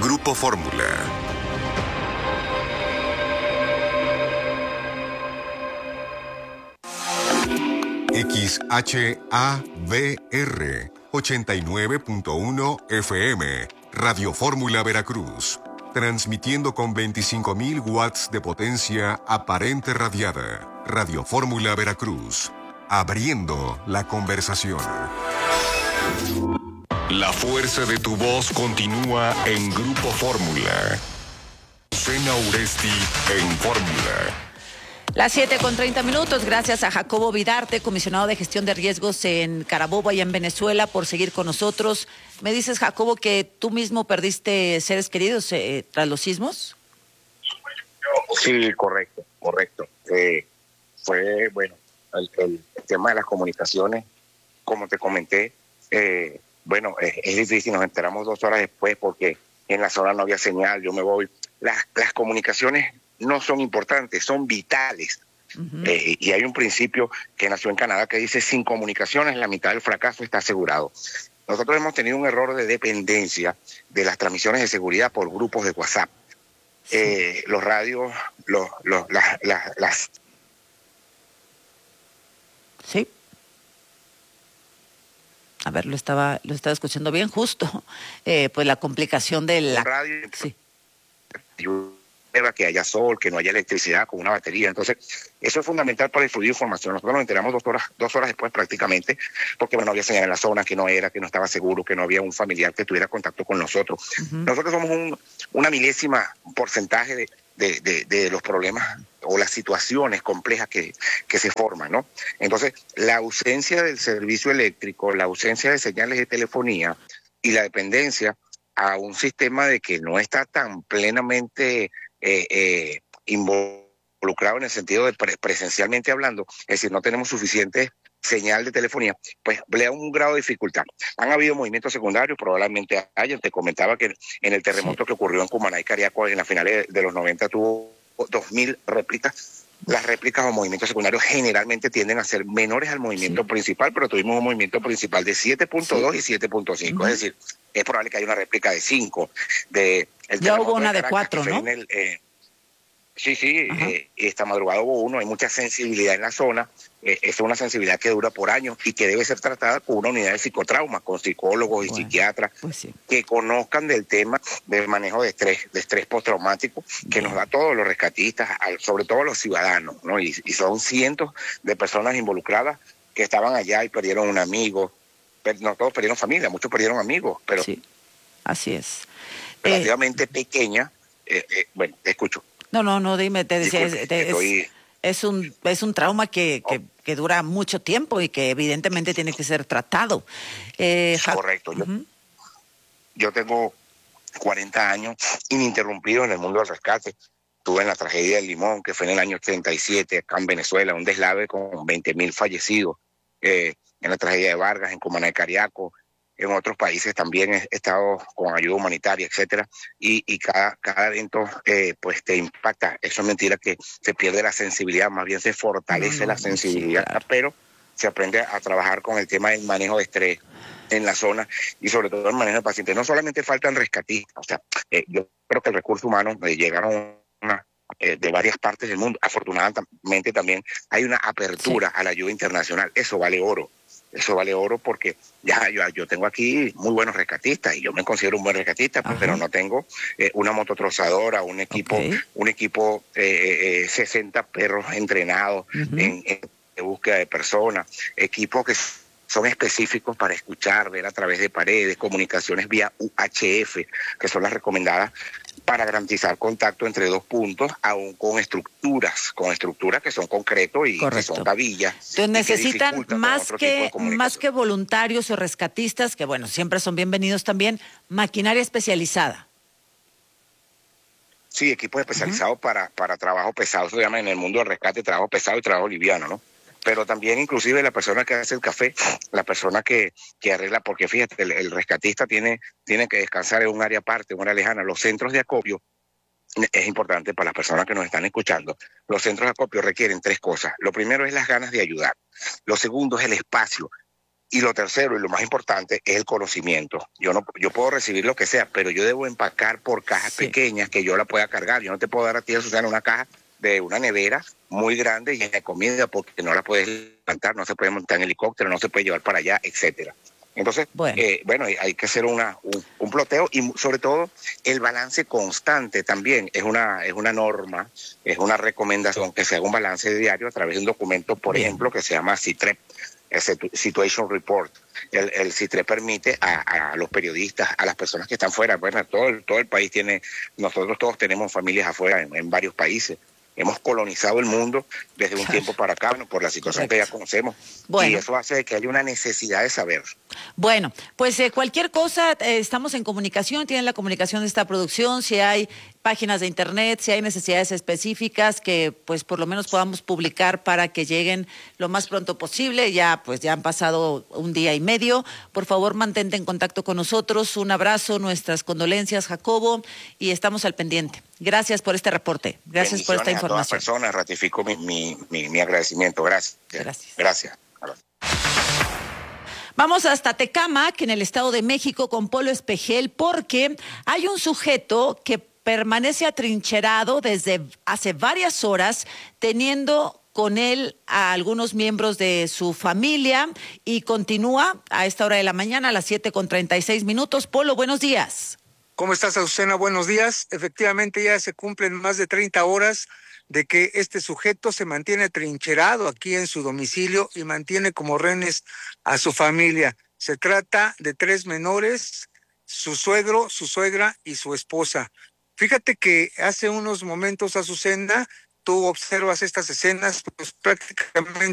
Grupo Fórmula. XHAVR 89.1 FM, Radio Fórmula Veracruz, transmitiendo con 25.000 watts de potencia aparente radiada. Radio Fórmula Veracruz, abriendo la conversación. La fuerza de tu voz continúa en Grupo Fórmula. Sena Uresti en Fórmula. Las 7:30. Gracias a Jacobo Vidarte, comisionado de gestión de riesgos en Carabobo, allá en Venezuela, por seguir con nosotros. Me dices, Jacobo, que tú mismo perdiste seres queridos tras los sismos. Sí, correcto. Fue, bueno, el tema de las comunicaciones, como te comenté, bueno, es difícil, nos enteramos 2 horas después porque en la zona no había señal, yo me voy. Las comunicaciones no son importantes, son vitales. Uh-huh. Y hay un principio que nació en Canadá que dice: sin comunicaciones la mitad del fracaso está asegurado. Nosotros hemos tenido un error de dependencia de las transmisiones de seguridad por grupos de WhatsApp. Sí. Los radios, las... Sí. A ver, lo estaba escuchando bien, justo. Pues la complicación de la... radio. Sí. Que haya sol, que no haya electricidad con una batería. Entonces, eso es fundamental para difundir información. Nosotros nos enteramos 2 horas después prácticamente, porque bueno, no había señal en la zona, que no estaba seguro, que no había un familiar que tuviera contacto con nosotros. Uh-huh. Nosotros somos una milésima porcentaje de los problemas o las situaciones complejas que se forman, ¿no? Entonces, la ausencia del servicio eléctrico, la ausencia de señales de telefonía y la dependencia a un sistema de que no está tan plenamente involucrado en el sentido de presencialmente hablando, es decir, no tenemos suficiente señal de telefonía, pues le da un grado de dificultad. Han habido movimientos secundarios, probablemente haya. Te comentaba que en el terremoto que ocurrió en Cumaná y Cariaco en las finales de los 90 tuvo 2.000 réplicas. Las réplicas o movimientos secundarios generalmente tienden a ser menores al movimiento principal, pero tuvimos un movimiento principal de 7.2 y 7.5, es decir, es probable que haya una réplica de 5. Ya hubo una de 4, ¿no? Sí, esta madrugada hubo uno, hay mucha sensibilidad en la zona, es una sensibilidad que dura por años y que debe ser tratada con una unidad de psicotrauma, con psicólogos y psiquiatras que conozcan del tema del manejo de estrés postraumático, que nos da todos los rescatistas, sobre todo los ciudadanos, ¿no? Y son cientos de personas involucradas que estaban allá y perdieron un amigo, no todos perdieron familia, muchos perdieron amigos, pero sí, así es. Relativamente pequeña, bueno, te escucho. No, dime, te decía, es un trauma que dura mucho tiempo y que evidentemente tiene que ser tratado. Correcto. Yo tengo 40 años ininterrumpidos en el mundo del rescate. Estuve en la tragedia del Limón, que fue en el año 37, acá en Venezuela, un deslave con 20.000 fallecidos. En la tragedia de Vargas, en Cumaná y Cariaco. En otros países también he estado con ayuda humanitaria, etcétera, y cada evento pues te impacta. Eso es mentira que se pierde la sensibilidad, más bien se fortalece la sensibilidad, sí, claro. Pero se aprende a trabajar con el tema del manejo de estrés en la zona y sobre todo el manejo de pacientes. No solamente faltan rescatistas, o sea, yo creo que el recurso humano llegaron de varias partes del mundo. Afortunadamente también hay una apertura a la ayuda internacional. Eso vale oro. Eso vale oro porque yo tengo aquí muy buenos rescatistas y yo me considero un buen rescatista, pero no tengo una mototrozadora, un equipo 60 perros entrenados en búsqueda de personas, equipos que son específicos para escuchar, ver a través de paredes, comunicaciones vía UHF, que son las recomendadas para garantizar contacto entre 2 puntos, aún con estructuras que son concretos y que son tabillas. Entonces necesitan más que voluntarios o rescatistas, que bueno, siempre son bienvenidos también, maquinaria especializada. Sí, equipos especializados para trabajo pesado, se llama en el mundo del rescate trabajo pesado y trabajo liviano, ¿no? Pero también inclusive la persona que hace el café, la persona que arregla, porque fíjate, el rescatista tiene que descansar en un área aparte, un área lejana. Los centros de acopio, es importante para las personas que nos están escuchando, los centros de acopio requieren 3 cosas. Lo primero es las ganas de ayudar. Lo segundo es el espacio. Y lo tercero y lo más importante es el conocimiento. Yo puedo recibir lo que sea, pero yo debo empacar por cajas pequeñas que yo la pueda cargar. Yo no te puedo dar a ti, Susana, una caja de una nevera muy grande llena de comida porque no la puedes levantar, no se puede montar en helicóptero, no se puede llevar para allá, etcétera. Entonces, bueno, hay que hacer un ploteo y sobre todo el balance constante también es una norma, es una recomendación que se haga un balance diario a través de un documento, por ejemplo, que se llama CITREP, Situation Report. El CITREP permite a los periodistas, a las personas que están fuera, bueno, todo el país nosotros todos tenemos familias afuera en varios países. Hemos colonizado el mundo desde un tiempo para acá, bueno, por la situación que ya conocemos. Bueno. Y eso hace que haya una necesidad de saber. Bueno, pues cualquier cosa, estamos en comunicación, tienen la comunicación de esta producción, si hay páginas de internet, si hay necesidades específicas que pues por lo menos podamos publicar para que lleguen lo más pronto posible. Ya han pasado un día y medio. Por favor, mantente en contacto con nosotros. Un abrazo, nuestras condolencias, Jacobo, y estamos al pendiente. Gracias por este reporte. Gracias por esta información. A todas personas, ratifico mi agradecimiento. Gracias. Gracias. Vamos hasta Tecámac, en el Estado de México, con Polo Espejel, porque hay un sujeto que permanece atrincherado desde hace varias horas, teniendo con él a algunos miembros de su familia, y continúa a esta hora de la mañana, a las 7:36. Polo, buenos días. ¿Cómo estás, Azucena? Buenos días. Efectivamente, ya se cumplen más de 30 horas de que este sujeto se mantiene atrincherado aquí en su domicilio y mantiene como rehenes a su familia. Se trata de 3 menores, su suegro, su suegra y su esposa. Fíjate que hace unos momentos, Azucena, tú observas estas escenas, pues prácticamente